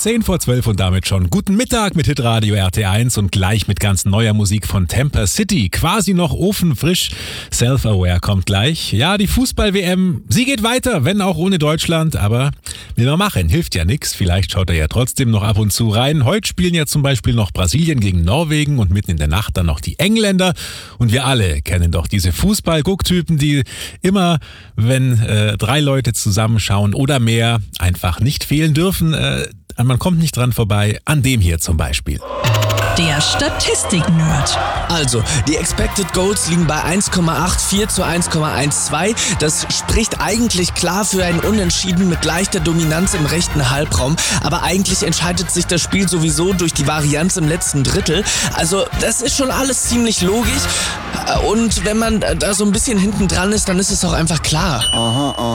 10:12 und damit schon guten Mittag mit Hitradio RT1 und gleich mit ganz neuer Musik von Temper City. Quasi noch ofenfrisch. Self-Aware kommt gleich. Ja, die Fußball-WM, sie geht weiter, wenn auch ohne Deutschland, aber will man machen, hilft ja nix. Vielleicht schaut er ja trotzdem noch ab und zu rein. Heute spielen ja zum Beispiel noch Brasilien gegen Norwegen und mitten in der Nacht dann noch die Engländer. Und wir alle kennen doch diese Fußball-Gucktypen, die immer, wenn 3 Leute zusammenschauen oder mehr, einfach nicht fehlen dürfen. Man kommt nicht dran vorbei, an dem hier zum Beispiel. Der Statistik-Nerd. Also, die Expected Goals liegen bei 1,84 zu 1,12. Das spricht eigentlich klar für ein Unentschieden mit leichter Dominanz im rechten Halbraum. Aber eigentlich entscheidet sich das Spiel sowieso durch die Varianz im letzten Drittel. Also, das ist schon alles ziemlich logisch. Und wenn man da so ein bisschen hinten dran ist, dann ist es auch einfach klar.